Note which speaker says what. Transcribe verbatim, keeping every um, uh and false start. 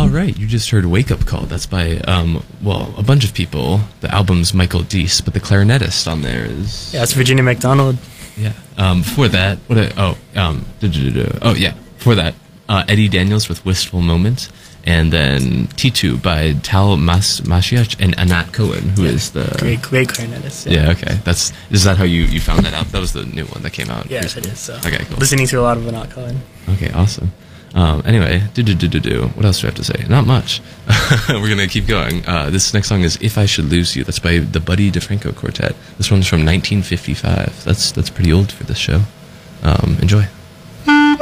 Speaker 1: All right, you just heard Wake Up Call. That's by, um, well, a bunch of people. The album's Michael Deese, but the clarinetist on there is...
Speaker 2: Yeah, it's Virginia McDonald.
Speaker 1: Yeah. Um, before that, what? I, oh, um, oh yeah. Before that, uh, Eddie Daniels with Wistful Moment, and then T two by Tal Mas Mashiach and Anat Cohen, who
Speaker 2: yeah.
Speaker 1: is the
Speaker 2: great, great clarinetist. Yeah.
Speaker 1: yeah. Okay. That's is that how you, you found that out? That was the new one that came out.
Speaker 2: Yes,
Speaker 1: recently.
Speaker 2: it is. So.
Speaker 1: Okay, cool.
Speaker 2: Listening to a lot of Anat Cohen.
Speaker 1: Okay, awesome. Um, anyway, do do do do do. What else do I have to say? Not much. We're gonna keep going. Uh, this next song is "If I Should Lose You." That's by the Buddy DeFranco Quartet. This one's from nineteen fifty-five. That's that's pretty old for this show. Um, enjoy.